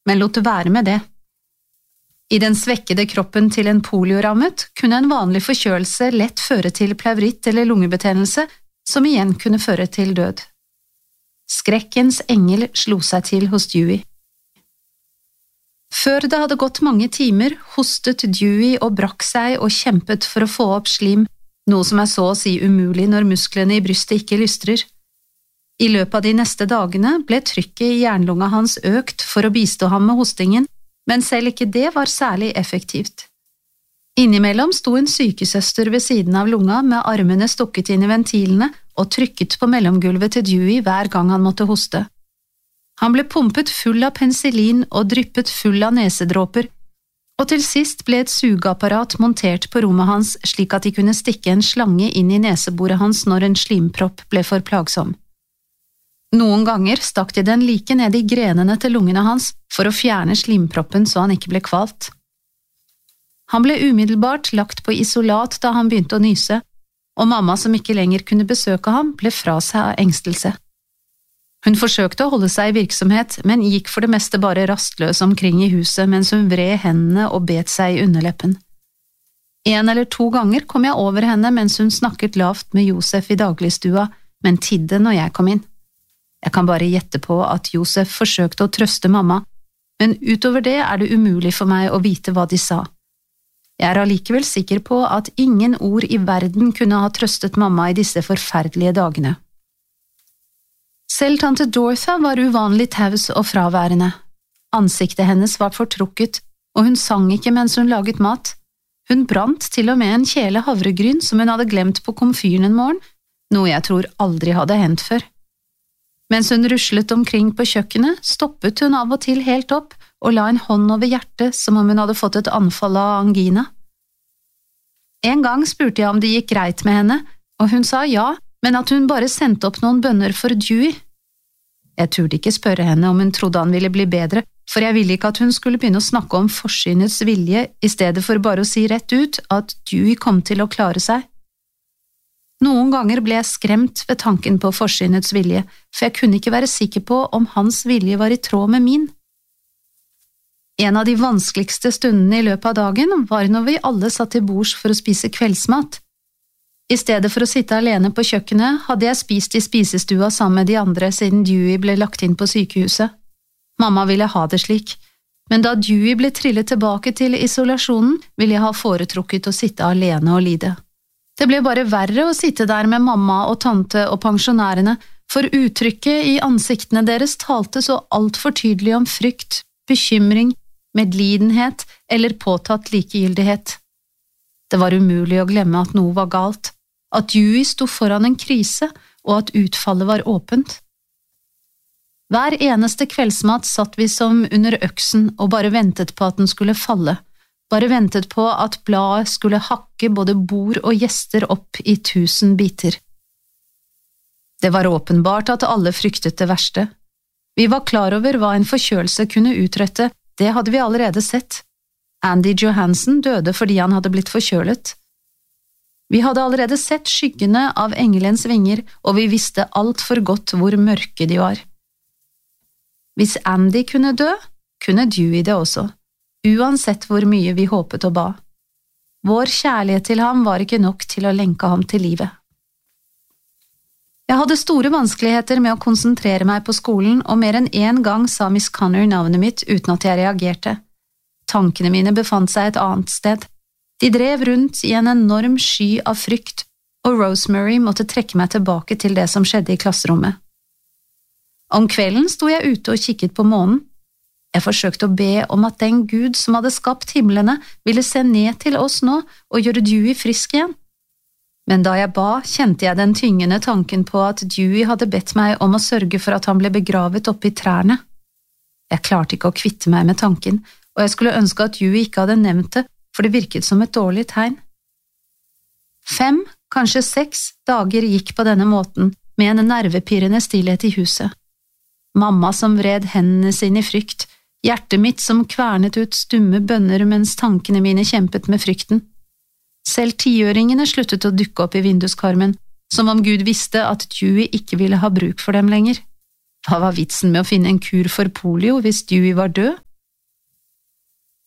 men lot det være med det. I den svekkede kroppen til en poliorammet kunne en vanlig forkjølelse lett føre til pleuritt eller lungebetennelse, som igjen kunne føre til død. Skrekkens engel slo seg til hos Dewey. Før det hadde gått mange timer, hostet Dewey og brakk seg og kjempet for å få opp slim, noe som så å si umulig når musklene i brystet ikke lystrer. I løpet av de neste dagene ble trykket i jernlunga hans økt for å bistå ham med hostingen, men selv ikke det var særlig effektivt. Innimellom sto en sykesøster ved siden av lunga med armene stukket inn i ventilene og trykket på mellomgulvet til Dewey hver gang han måtte hoste. Han ble pumpet full av penicillin og dryppet full av nesedråper, og til sist ble et sugeapparat montert på rommet hans slik at de kunne stikke en slange inn i neseboret hans når en slimpropp ble for plagsom. Noen ganger stakk de den like ned i grenene til lungene hans for å fjerne slimproppen så han ikke ble kvalt. Han ble umiddelbart lagt på isolat da han begynte å nyse, og mamma som ikke lenger kunne besøke ham ble fra seg av engstelse. Hun forsøkte å holde seg i virksomhet, men gikk for det meste bare rastløs omkring i huset mens hun vred hendene og bet seg i underleppen. 1 eller 2 ganger kom jeg over henne mens hun snakket lavt med Josef i dagligstua, men tidde når jeg kom inn. Jeg kan bare gjette på at Josef forsøkte å trøste mamma, men utover det det umulig for meg å vite hva de sa. Jeg allikevel sikker på at ingen ord i verden kunne ha trøstet mamma i disse forferdelige dagene. Selv tante Dorotha var uvanlig taus og fraværende. Ansiktet hennes var fortrukket, og hun sang ikke mens hun laget mat. Hun brant til og med en kjele havregryn som hun hadde glemt på komfyren en morgen, noe jeg tror aldri hadde hendt før. Mens hun ruslet omkring på kjøkkenet, stoppet hun av og til helt opp og la en hånd over hjertet som om hun hadde fått et anfall av angina. En gang spurte jeg om det gikk greit med henne, og hun sa ja, men at hun bare sendte opp noen bønner for Dewey. Jeg turde ikke spørre henne om hun trodde han ville bli bedre, for jeg ville ikke at hun skulle begynne å snakke om forsynets vilje i stedet for bare å si rett ut at Dewey kom til å klare seg. Noen ganger ble jeg skremt ved tanken på forsynets vilje, for jeg kunne ikke være sikker på om hans vilje var i tråd med min. En av de vanskeligste stundene i løpet av dagen var når vi alle satt til bords for å spise kveldsmat. I stedet for å sitte alene på kjøkkenet, hadde jeg spist i spisestua sammen med de andre siden Dewey ble lagt inn på sykehuset. Mamma ville ha det slik, men da Dewey ble trillet tilbake til isolasjonen, ville jeg ha foretrukket å sitte alene og lide. Det ble bare verre å sitte der med mamma og tante og pensjonærene, for uttrykket i ansiktene deres talte så alt for tydelig om frykt, bekymring, medlidenhet eller påtatt likegyldighet. Det var umulig å glemme at noe var galt, at Dewey sto foran en krise og at utfallet var åpent. Hver eneste kveldsmat satt vi som under øksen og bare ventet på at den skulle falle, bare ventet på at bladet skulle hakke både bord og gjester opp i 1000 biter. Det var åpenbart at alle fryktet det verste. Vi var klar over hva en forkjølelse kunne utrette, det hadde vi allerede sett. Andy Johansen døde fordi han hadde blitt forkjølet. Vi hadde allerede sett skyggene av engelens vinger, og vi visste alt for godt hvor mørke de var. Hvis Andy kunne dø, kunne Dewey det også, uansett hvor mye vi håpet og ba. Vår kjærlighet til ham var ikke nok til å lenke ham til livet. Jeg hadde store vanskeligheter med å konsentrere meg på skolen, og mer enn en gang sa Miss Connor navnet mitt uten at jeg reagerte. Tankene mine befant seg et annet sted. De drev rundt i en enorm sky av frykt, og Rosemary måtte trekke meg tilbake til det som skjedde i klasserommet. Om kvelden sto jeg ute og kikket på månen. Jeg forsøkte å be om at den Gud som hadde skapt himmelene ville se ned til oss nå og gjøre Dewey frisk igjen. Men da jeg ba, kjente jeg den tyngende tanken på at Dewey hadde bedt meg om å sørge for at han ble begravet oppe i trærne. Jeg klarte ikke å kvitte meg med tanken, og jeg skulle ønske at Dewey ikke hadde nevnt det, for det virket som et dårlig tegn. 5, kanskje 6 dager gikk på denne måten, med en nervepirrende stillhet i huset. Mamma som vred hendene sine i frykt, hjertet mitt som kvernet ut stumme bønner mens tankene mine kjempet med frykten. Selv 10-åringene sluttet å dukke opp i vinduskarmen, som om Gud visste at Dewey ikke ville ha bruk for dem lenger. Hva var vitsen med å finne en kur for polio hvis Dewey var død?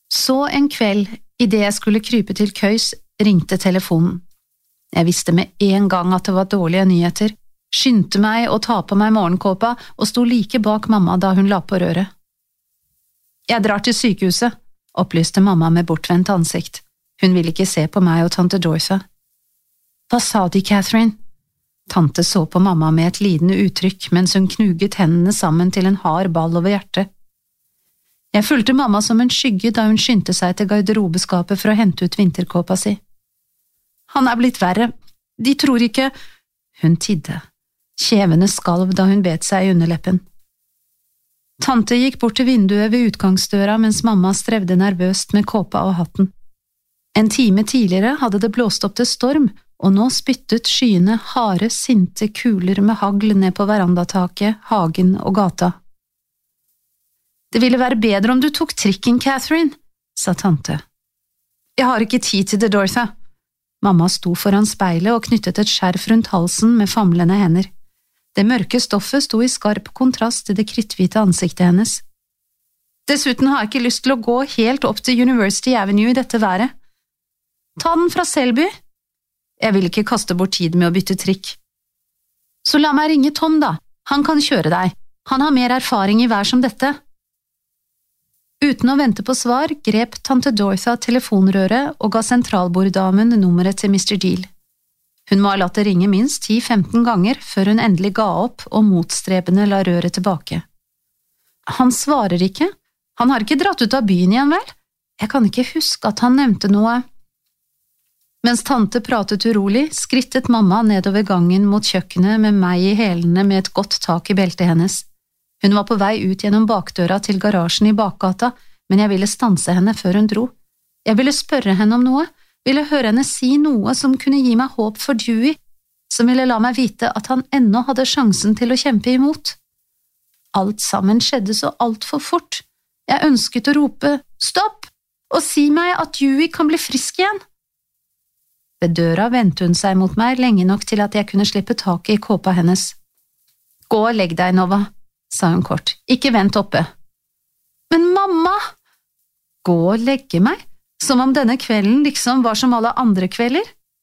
Så en kveld, i det jeg skulle krype til køys, ringte telefonen. Jeg visste med en gang at det var dårlige nyheter, skyndte meg å ta på meg morgenkåpa og sto like bak mamma da hun la på røret. Jeg drar til sykehuset, opplyste mamma med bortvendt ansikt. Hun ville ikke se på meg og tante Dorothy. Hva sa de, Catherine? Tante så på mamma med et lidende uttrykk mens hun knuget hendene sammen til en hard ball over hjertet. Jeg fulgte mamma som en skygge da hun skyndte seg til garderobeskapet for å hente ut vinterkåpa si. Han blitt verre. De tror ikke… Hun tidde. Kjevene skalv da hun bet seg i underleppen. Tante gikk bort til vinduet ved utgangsdøra mens mamma strevde nervøst med kåpa og hatten. En time tidligere hadde det blåst opp til storm, og nå spyttet skyene harde, sinte kuler med hagl ned på verandataket, hagen og gata. Det ville være bedre om du tok trikken, Catherine, sa tante. Jeg har ikke tid til det, Dorothy. Mamma sto foran speilet og knyttet et skjerf rundt halsen med famlende hender. Det mørke stoffet sto i skarp kontrast til det kritthvite ansiktet hennes. Dessuten har jeg ikke lyst til å gå helt opp til University Avenue i dette været. Ta den fra Selby. Jeg vil ikke kaste bort tid med å bytte trikk. Så la meg ringe Tom da, han kan kjøre deg. Han har mer erfaring i vær som dette. Uten å vente på svar, grep tante Dorothy telefonrøret og ga sentralborddamen nummeret til Mr. Deal. Hun må ha latt det ringe minst 10-15 ganger før hun endelig ga opp og motstrebende la røret tilbake. Han svarer ikke. Han har ikke dratt ut av byen igjen, vel? Jeg kan ikke huske at han nevnte noe. Mens tante pratet urolig, skrittet mamma nedover gangen mot kjøkkenet med meg i hælene med et godt tak i beltet hennes. Hun var på vei ut gjennom bakdøra til garasjen i bakgata, men jeg ville stanse henne før hun dro. Jeg ville spørre henne om noe, ville høre henne si noe som kunne gi meg håp for Dewey, som ville la meg vite at han ennå hadde sjansen til å kjempe imot. Alt sammen skjedde så alt for fort. Jeg ønsket å rope «Stopp!» og si meg at Dewey kan bli frisk igjen. Ved døra vendte hun seg mot meg lenge nok til at jeg kunne slippe taket i kåpa hennes. «Gå og legg deg, Nova», sa hun kort. «Ikke vent oppe.» «Men mamma!» «Gå og legge meg? Som om denne kvelden liksom var som alle andre kvelder?»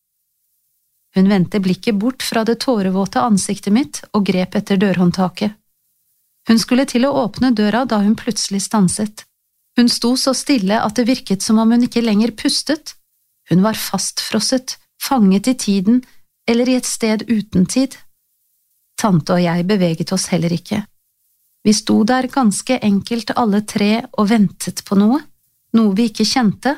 Hun vendte blikket bort fra det tårevåte ansiktet mitt og grep etter dørhåndtaket. Hun skulle til å åpne døra da hun plutselig stanset. Hun sto så stille at det virket som om hun ikke lenger pustet. Hun var fastfrosset, fanget i tiden, eller i et sted uten tid. Tante og jeg beveget oss heller ikke. Vi sto der ganske enkelt alle tre og ventet på noe vi ikke kjente.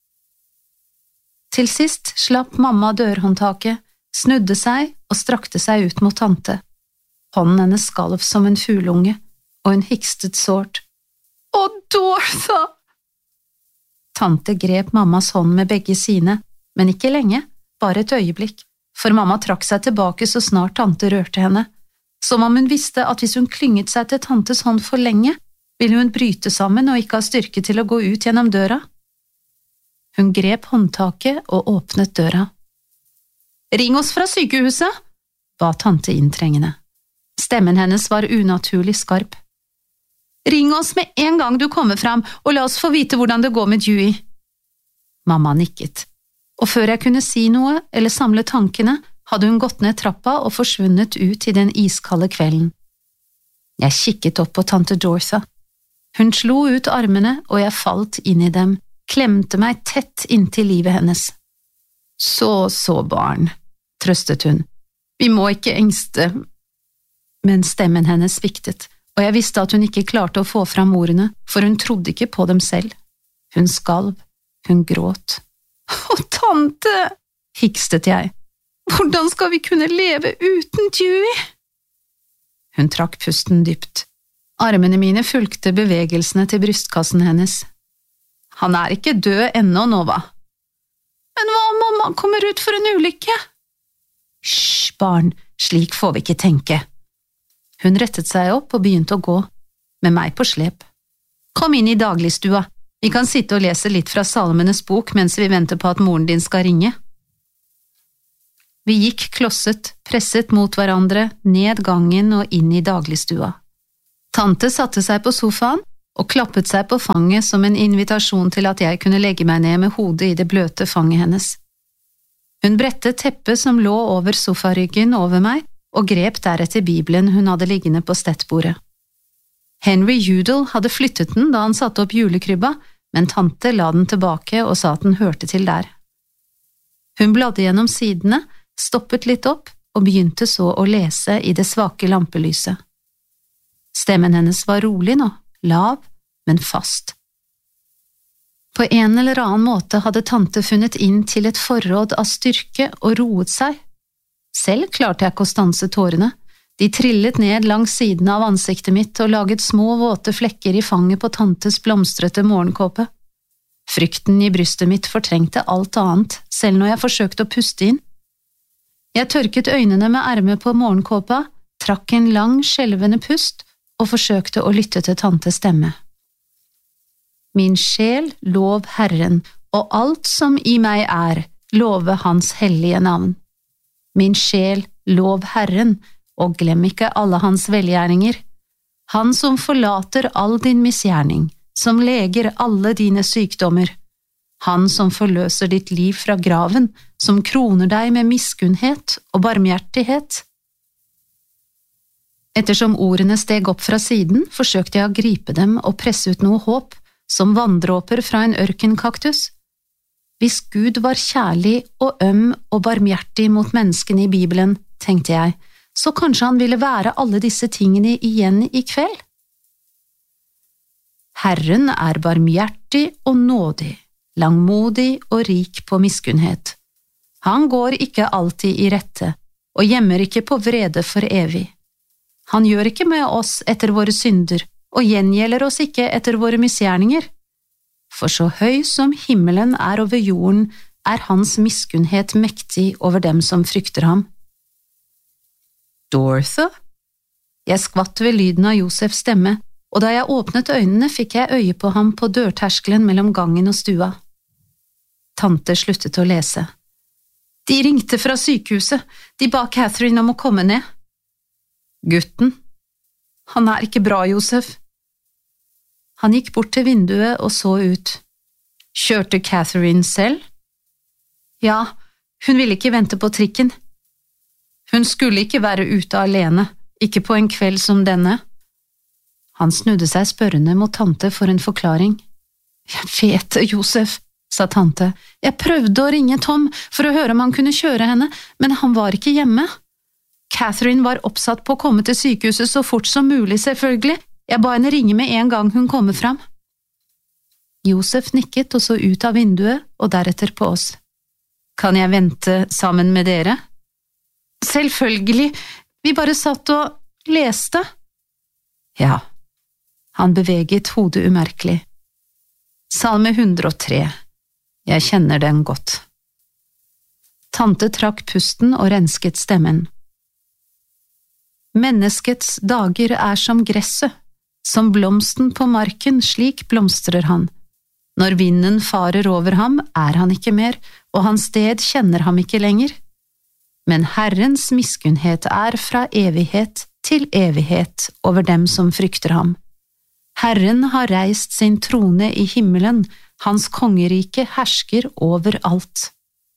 Til sist slapp mamma dørhåndtaket, snudde seg og strakte seg ut mot tante. Hånden hennes skalv som en fuglunge, og hun hikstet sårt. «Å, Dorothy!» Tante grep mammas hånd med begge sine, men ikke lenge, bare et øyeblikk, for mamma trakk seg tilbake så snart tante rørte henne, som om hun visste at hvis hun klynget seg til tantes hånd for lenge, ville hun bryte sammen og ikke ha styrke til å gå ut gjennom døra. Hun grep håndtaket og åpnet døra. «Ring oss fra sykehuset!» ba tante inntrengende. Stemmen hennes var unaturlig skarp. «Ring oss med en gang du kommer fram, og la oss få vite hvordan det går med Dewey.» Mamma nikket, og før jeg kunne si noe eller samle tankene, hadde hun gått ned trappa og forsvunnet ut i den iskalde kvelden. Jeg kikket opp på tante Dorothy. Hun slo ut armene, og jeg falt inn i dem, klemte meg tett inntil livet hennes. Så, barn, trøstet hun. Vi må ikke engste. Men stemmen hennes sviktet, og jeg visste at hun ikke klarte å få fram ordene, for hun trodde ikke på dem selv. Hun skalv, hun gråt. «Å, tante!» hikstet jeg. «Hvordan skal vi kunne leve uten Dewey?» Hun trakk pusten dypt. Armene mine fulgte bevegelsene til brystkassen hennes. «Han er ikke død ennå, Nova.» «Men hva om mamma kommer ut for en ulykke?» «Hysj, barn, slik får vi ikke tenke.» Hun rettet seg opp og begynte å gå, med meg på slep. «Kom inn i dagligstua. Vi kan sitte og lese litt fra Salmenes bok mens vi venter på at moren din skal ringe.» Vi gikk klosset, presset mot hverandre, ned gangen og inn i dagligstua. Tante satte seg på sofaen, og klappet seg på fanget som en invitasjon til at jeg kunne legge meg ned med hodet i det bløte fanget hennes. Hun brettet teppet som lå over sofaryggen over meg, og grep deretter Bibelen hun hadde liggende på stettbordet. Henry Udall hadde flyttet den da han satte opp julekrybba, men tante la den tilbake og sa at den hørte til der. Hun bladde gjennom sidene, stoppet litt opp og begynte så å lese i det svake lampelyset. Stemmen hennes var rolig nå, lav, men fast. På en eller annen måte hadde tante funnet inn til et forråd av styrke og roet seg. Selv klarte jeg ikke å stanse tårene. De trillet ned langs siden av ansiktet mitt og laget små våte flekker i fanget på tantes blomstrete morgenkåpe. Frykten i brystet mitt fortrengte alt annet, selv når jeg forsøkte å puste inn. Jeg tørket øynene med ermet på morgenkåpa, trakk en lang, skjelvende pust og forsøkte å lytte til tantes stemme. Min sjel lov Herren, og alt som i meg love hans hellige navn. Min sjel lov Herren, og glem ikke alle hans velgjerninger. Han som forlater all din misgjerning, som leger alle dine sykdommer. Han som forløser ditt liv fra graven, som kroner deg med miskunnhet og barmhjertighet. Ettersom ordene steg opp fra siden, forsøkte jeg å gripe dem og presse ut noe håp, som vanndråper fra en ørkenkaktus. Hvis Gud var kjærlig og øm og barmhjertig mot menneskene i Bibelen, tenkte jeg, så kanskje han ville være alle disse tingene igjen i kveld? Herren barmhjertig og nådig, langmodig og rik på miskunnhet. Han går ikke alltid i rette, og gjemmer ikke på vrede for evig. Han gjør ikke med oss etter våre synder, og gjengjelder oss ikke etter våre misgjerninger. For så høy som himmelen over jorden, hans miskunnhet mektig over dem som frykter ham. Dorothy? Jeg skvatt ved lyden av Josefs stemme, og da jeg åpnet øynene fikk jeg øye på ham på dørterskelen mellom gangen og stua. Tante sluttet å lese. De ringte fra sykehuset, de ba Catherine om å komme ned. Gutten? Han ikke bra, Josef. Han gikk bort til vinduet og så ut. Kjørte Catherine selv? Ja, hun ville ikke vente på trikken. Hun skulle ikke være ute alene, ikke på en kveld som denne. Han snudde seg spørrende mot tante for en forklaring. Jeg vet det, Josef, sa tante. Jeg prøvde å ringe Tom for å høre om han kunne kjøre henne, men han var ikke hjemme. Catherine var oppsatt på å komme til sykehuset så fort som mulig, selvfølgelig. Jeg ba henne ringe med en gang hun kommer fram. Josef nikket og så ut av vinduet og deretter på oss. Kan jeg vente sammen med dere? Selvfølgelig, vi bare satt og leste. Ja, han beveget hodet umerkelig. Salme 103, jeg kjenner den godt. Tante trakk pusten og rensket stemmen. Menneskets dager som gresset, som blomsten på marken, slik blomstrer han. Når vinden farer over ham, han ikke mer, og hans sted kjenner ham ikke lenger. Men Herrens miskunnhet fra evighet til evighet over dem som frykter ham. Herren har reist sin trone i himmelen, hans kongerike hersker over alt.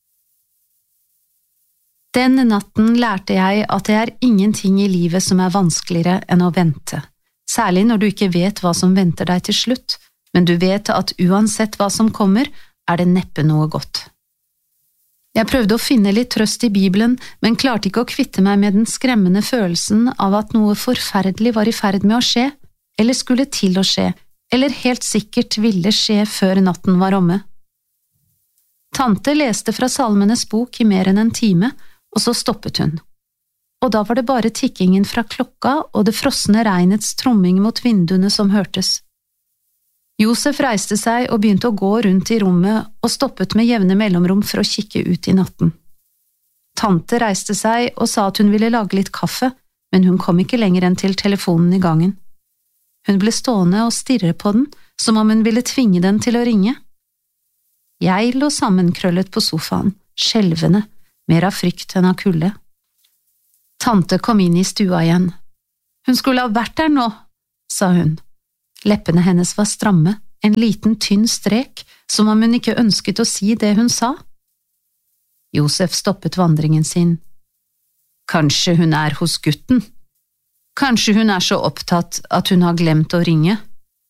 Den natten lærte jeg at det ingenting i livet som vanskeligere enn å vente, særlig når du ikke vet hva som venter deg til slutt, men du vet at uansett hva som kommer, det neppe noe godt. Jeg prøvde å finne litt trøst i Bibelen, men klarte ikke å kvitte meg med den skremmende følelsen av at noe forferdelig var i ferd med å skje, eller skulle til å skje, eller helt sikkert ville skje før natten var omme. Tante leste fra Salmenes bok i mer enn en time, og så stoppet hun. Og da var det bare tikkingen fra klokka og det frosne regnets tromming mot vinduene som hørtes. Josef reiste seg og begynte å gå rundt i rommet og stoppet med jevne mellomrom for å kikke ut i natten. Tante reiste seg og sa at hun ville lage litt kaffe, men hun kom ikke lenger enn til telefonen i gangen. Hun ble stående og stirre på den, som om hun ville tvinge den til å ringe. Jeg lå sammenkrøllet på sofaen, skjelvende, mer av frykt enn av kulde. Tante kom inn i stua igjen. Hun skulle ha vært der nå, sa hun. Leppene hennes var stramme, en liten tynn strek, som om hun ikke ønsket å si det hun sa. Josef stoppet vandringen sin. Kanskje hun hos gutten? Kanskje hun så opptatt at hun har glemt å ringe?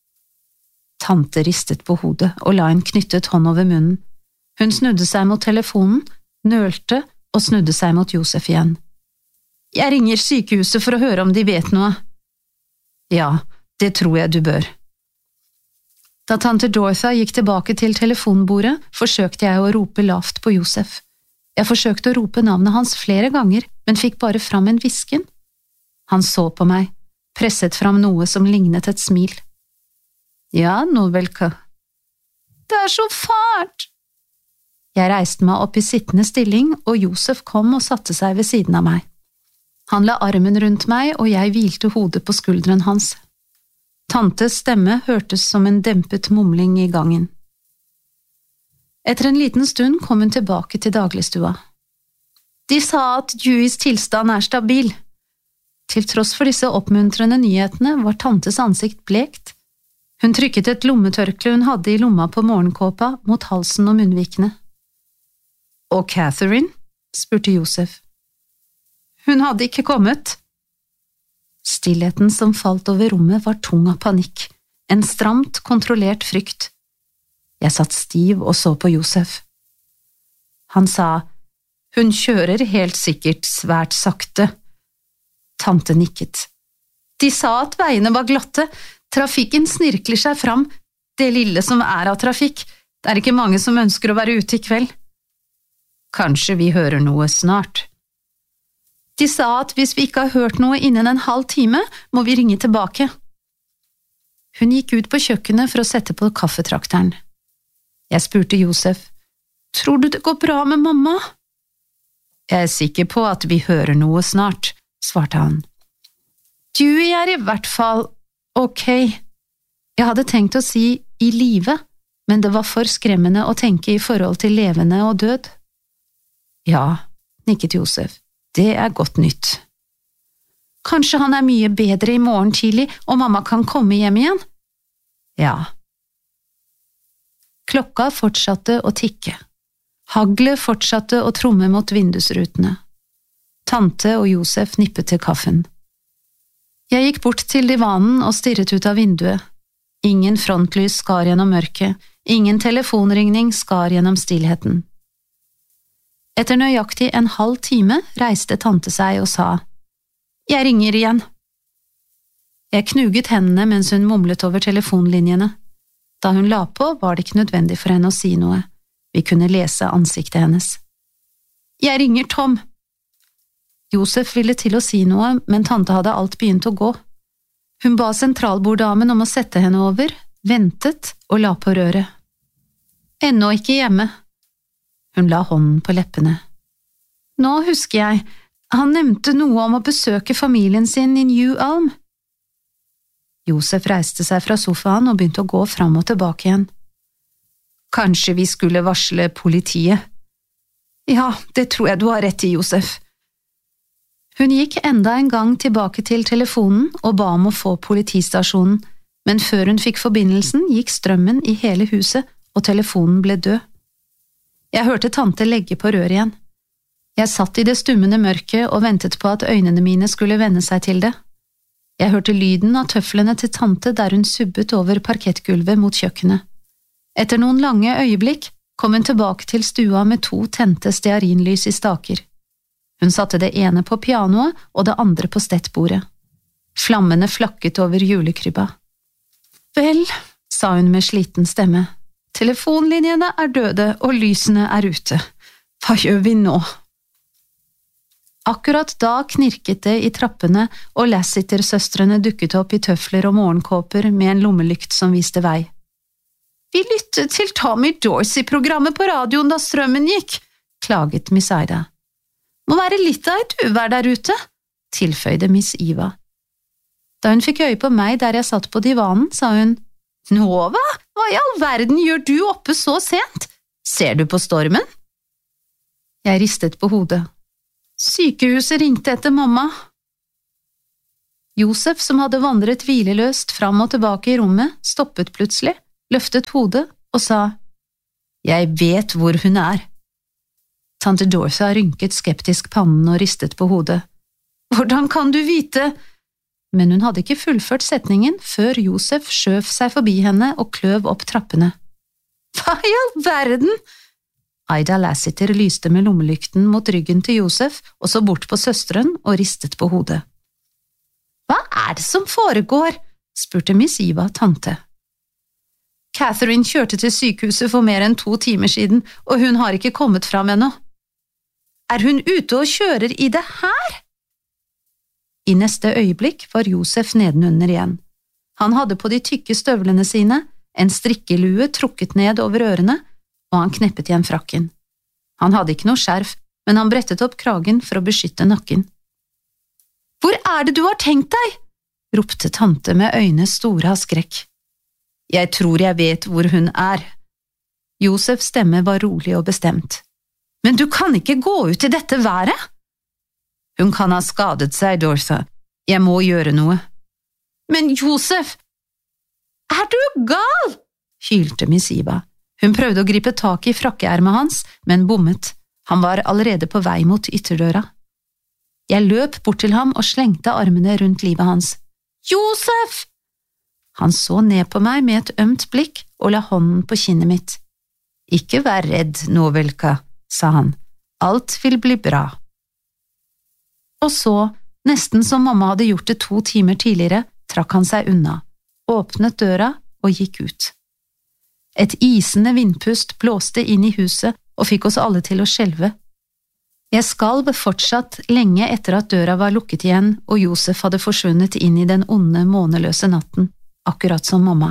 Tante ristet på hodet og la en knyttet hånd over munnen. Hun snudde seg mot telefonen, nølte og snudde seg mot Josef igjen. Jeg ringer sykehuset for å høre om de vet noe. Ja, det tror jeg du bør. Da tante Dorotha gikk tilbake til telefonbordet, forsøkte jeg å rope lavt på Josef. Jeg forsøkte å rope navnet hans flere ganger, men fikk bare fram en hvisken. Han så på meg, presset fram noe som lignet et smil. Ja, Nobelka. Det så fælt! Jeg reiste meg opp i sittende stilling, og Josef kom og satte seg ved siden av meg. Han la armen rundt meg, og jeg hvilte hodet på skulderen hans. Tantes stemme hørtes som en dempet mumling i gangen. Etter en liten stund kom hun tilbake til dagligstua. De sa at Dewis tilstand stabil. Til tross for disse oppmuntrende nyhetene var tantes ansikt blekt. Hun trykket et lommetørkle hun hadde i lomma på morgenkåpa mot halsen og munnvikene. Og Catherine? Spurte Josef. Hun hadde ikke kommet. Stillheten som falt over rommet var tung av panikk, en stramt kontrollert frykt. Jeg satt stiv og så på Josef. Han sa, hun kjører helt sikkert svært sakte. Tante nikket. De sa at veiene var glatte, trafikken snirkler seg fram, det lille som av trafikk, det ikke mange som ønsker å være ute i kveld. Kanskje vi hører noe snart. De sa at hvis vi ikke har hørt noe innen en halv time, må vi ringe tilbake. Hun gikk ut på kjøkkenet for å sette på kaffetrakteren. Jeg spurte Josef, tror du det går bra med mamma? Jeg sikker på at vi hører noe snart, svarte han. Dewey i hvert fall ok. Jeg hadde tenkt å si i live, men det var for skremmende å tenke i forhold til levende og død. Ja, nikket Josef, det godt nytt. Kanskje han mye bedre i morgen tidlig, og mamma kan komme hjem igjen? Ja. Klokka fortsatte å tikke. Haglet fortsatte å tromme mot vindusrutene. Tante og Josef nippet til kaffen. Jeg gikk bort til divanen og stirret ut av vinduet. Ingen frontlys skar gjennom mørket, ingen telefonringning skar gjennom stillheten. Etter nøyaktig en halv time reiste tante seg og sa, «Jeg ringer igjen.» Jeg knuget hendene mens hun mumlet over telefonlinjene. Da hun la på, var det ikke nødvendig for henne å si noe. Vi kunne lese ansiktet hennes. «Jeg ringer Tom.» Josef ville til å si noe, men tante hadde alt begynt å gå. Hun ba sentralborddamen om å sette henne over, ventet og la på røret. «Ennå ikke hjemme.» Hun la hånden på leppene. «Nå husker jeg, han nevnte noe om å besøke familien sin i New Ulm.» Josef reiste seg fra sofaen og begynte å gå fram og tilbake igjen. «Kanskje vi skulle varsle politiet?» «Ja, det tror jeg du har rett i, Josef.» Hun gikk enda en gang tilbake til telefonen og ba om å få politistasjonen, men før hun fikk forbindelsen gikk strømmen i hele huset, og telefonen ble død. Jeg hørte tante legge på røret igjen. Jeg satt i det stummende mørket og ventet på at øynene mine skulle vende seg til det. Jeg hørte lyden av tøflene til tante der hun subbet over parkettgulvet mot kjøkkenet. Etter noen lange øyeblikk kom hun tilbake til stua med 2 tente stearinlys i staker. Hun satte det ene på pianoet og det andre på stettbordet. Flammene flakket over julekrybba. «Vel», sa hun med sliten stemme, «telefonlinjene døde og lysene ute. Hva gjør vi nå?» Akkurat da knirket det i trappene, og Lassiter-søstrene dukket opp i tøfler og morgenkåper med en lommelykt som viste vei. «Vi lyttet til Tommy Dorsey-programmet på radioen da strømmen gikk», klaget Miss Ida. «Må være litt av et uvær der ute», tilføyde Miss Iva. Da hun fikk øye på meg der jeg satt på divanen, sa hun, «Nova, hva i all verden gjør du oppe så sent? Ser du på stormen?» Jeg ristet på hodet. «Sykehuset ringte etter mamma.» Josef, som hadde vandret hvileløst fram og tilbake i rommet, stoppet plutselig, løftet hodet og sa, «Jeg vet hvor hun er.» Tante Dorothy rynket skeptisk pannen og ristet på hodet. «Hvordan kan du vite?» Men hun hadde ikke fullført setningen før Josef skjøv seg forbi henne og kløv opp trappene. «Hva i all verden?» Ida Lassiter lyste med lommelykten mot ryggen til Josef og så bort på søsteren og ristet på hodet. «Hva er det som foregår?» spurte Miss Eva tante. «Catherine kjørte til sykehuset for mer enn 2 timer siden, og hun har ikke kommet fram ennå. Er hun ute og kjører i det her?» I neste øyeblikk var Josef nedenunder igjen. Han hadde på de tykke støvlene sine, en strikkelue trukket ned over ørene, og han kneppet igjen frakken. Han hadde ikke noe skjerf, men han brettet opp kragen for å beskytte nakken. «Hvor er det du har tenkt deg?» ropte tante med øynene store av skrekk. «Jeg tror jeg vet hvor hun er.» Josefs stemme var rolig og bestemt. «Men du kan ikke gå ut i dette været!» «Hun kan ha skadet seg, Dorothy. Jeg må gjøre noe.» «Men Josef, er du gal?» hylte Miss Eva. Hun prøvde å gripe tak i frakkeermet hans, men bommet. Han var allerede på vei mot ytterdøra. Jeg løp bort til ham og slengte armene rundt livet hans. «Josef!» Han så ned på meg med et ømt blikk og la hånden på kinnet mitt. «Ikke vær redd, Novelka», sa han. «Alt vil bli bra.» Og så, nesten som mamma hadde gjort det 2 timer tidligere, trakk han seg unna, åpnet døra og gikk ut. Et isende vindpust blåste inn i huset og fikk oss alle til å skjelve. Jeg skalv fortsatt lenge etter at døra var lukket igjen og Josef hadde forsvunnet inn i den onde, måneløse natten, akkurat som mamma.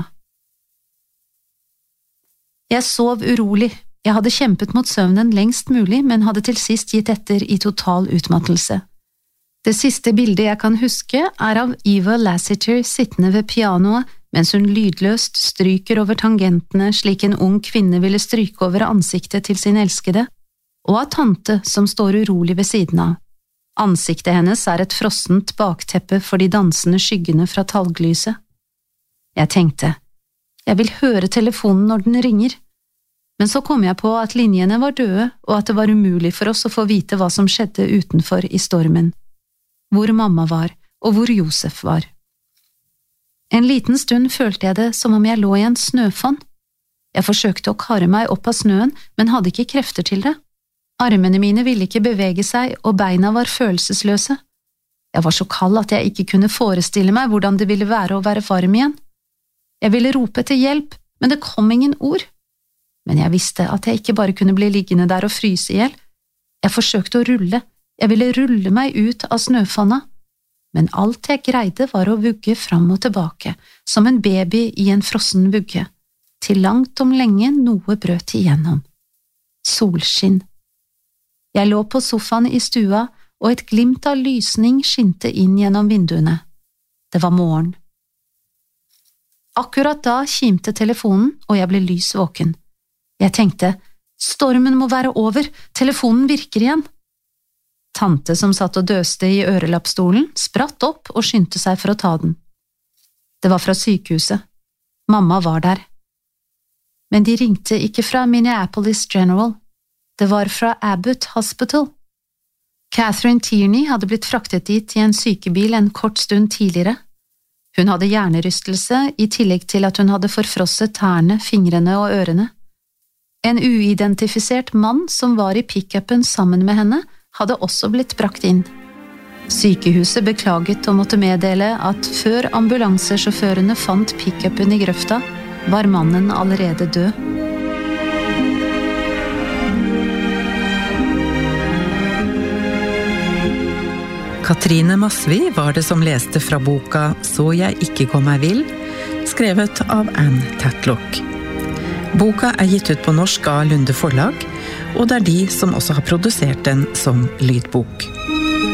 Jeg sov urolig. Jeg hadde kjempet mot søvnen lengst mulig, men hadde til sist gitt etter i total utmattelse. Det siste bildet jeg kan huske er av Eva Lassiter sittende ved pianoet mens hun lydløst stryker over tangentene slik en ung kvinne ville stryke over ansiktet til sin elskede, og av tante som står urolig ved siden av. Ansiktet hennes er et frossent bakteppe for de dansende skyggene fra talglyset. Jeg tenkte, jeg vil høre telefonen når den ringer, men så kom jeg på at linjene var døde og at det var umulig for oss å få vite hva som skjedde utenfor i stormen, hvor mamma var og hvor Josef var. En liten stund følte jeg det som om jeg lå i en snøfonn. Jeg forsøkte å kare meg opp av snøen, men hadde ikke krefter til det. Armene mine ville ikke bevege seg, og beina var følelsesløse. Jeg var så kald at jeg ikke kunne forestille meg hvordan det ville være å være varm igjen. Jeg ville rope etter hjelp, men det kom ingen ord. Men jeg visste at jeg ikke bare kunne bli liggende der og fryse ihjel. Jeg forsøkte å rulle. Jeg ville rulle meg ut av snøfonna. Men alt jeg greide var å vugge fram og tilbake, som en baby i en frossen vugge, til langt om lenge noe brøt igjennom. Solskinn. Jeg lå på sofaen i stua, og et glimt av lysning skinte inn gjennom vinduene. Det var morgen. Akkurat da kimte telefonen, og jeg ble lys våken. Jeg tenkte, stormen må være over, telefonen virker igjen. Tante som satt og døste i ørelappstolen, spratt opp og skyndte seg for å ta den. Det var fra sykehuset. Mamma var der. Men de ringte ikke fra Minneapolis General. Det var fra Abbott Hospital. Catherine Tierney hadde blitt fraktet dit i en sykebil en kort stund tidligere. Hun hadde hjernerystelse i tillegg til at hun hadde forfrosset tærne, fingrene og ørene. En uidentifisert mann som var i pick-upen sammen med henne, hadde også blitt brakt inn. Sykehuset beklaget og måtte meddele at før ambulansesjåførene fant pick-upen i grøfta, var mannen allerede død. Katrine Masvi var det som leste fra boka «Så jeg ikke kom meg vill», skrevet av Anne Tatlock. Boka er gitt ut på norsk av Lunde Forlag, og det er de som også har produsert den som lydbok.